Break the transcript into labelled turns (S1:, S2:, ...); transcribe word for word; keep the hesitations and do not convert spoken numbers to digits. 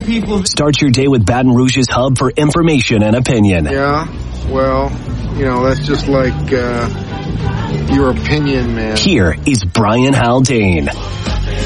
S1: People.
S2: Start your day with Baton Rouge's hub for information and opinion.
S3: Yeah, well, you know, that's just like uh, your opinion, man.
S2: Here is Brian Haldane.